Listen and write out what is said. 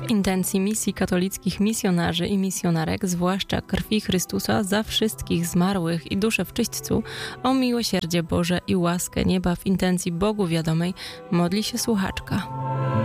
W intencji misji katolickich misjonarzy i misjonarek, zwłaszcza krwi Chrystusa za wszystkich zmarłych i dusze w czyśćcu, o miłosierdzie Boże i łaskę nieba w intencji Bogu wiadomej, modli się słuchaczka.